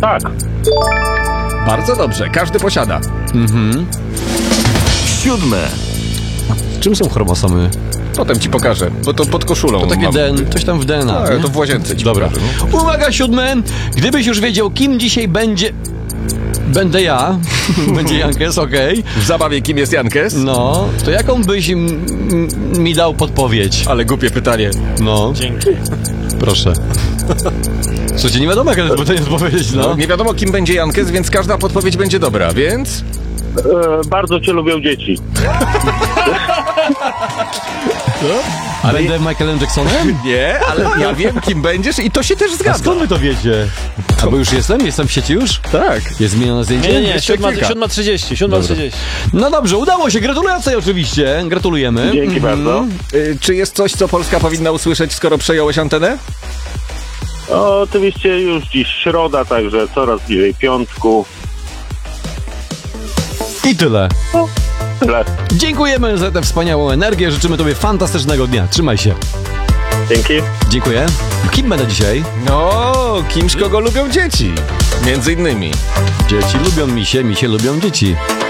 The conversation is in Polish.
Tak. Bardzo dobrze, każdy posiada. 7. Czym są chromosomy? Potem ci pokażę, bo to pod koszulą To takie mam. coś tam w DNA. Tak, nie? to w łazience ci Dobra. pokażę. No. Uwaga, 7. Gdybyś już wiedział, kim dzisiaj będzie... Będę ja. Będzie Jankes, okej. W zabawie kim jest Jankes? No, to jaką byś mi dał podpowiedź? Ale głupie pytanie. No, Dzięki. proszę. Słuchajcie, nie wiadomo, jaka to jest odpowiedź, no. Nie wiadomo kim będzie Jankes, więc każda podpowiedź będzie dobra, więc... Bardzo cię lubią dzieci. A będę Michaelem Jacksonem? Nie, ale ja wiem kim będziesz i to się też A zgadza. skąd wy to wiecie? A bo już jestem? Jestem w sieci już? Tak. Jest zmienione zdjęcie? Nie, Jeszcze kilka. 7:30, 7:30. No dobrze, udało się. Gratulacje oczywiście. Gratulujemy. Dzięki bardzo. Czy jest coś, co Polska powinna usłyszeć, skoro przejąłeś antenę? Oczywiście już dziś środa, także coraz bliżej piątku. I tyle. Tyle. Dziękujemy za tę wspaniałą energię. Życzymy tobie fantastycznego dnia. Trzymaj się. Dzięki. Dziękuję. Kim będę dzisiaj? No, kimś kogo lubią dzieci. Między innymi. Dzieci lubią misie lubią dzieci.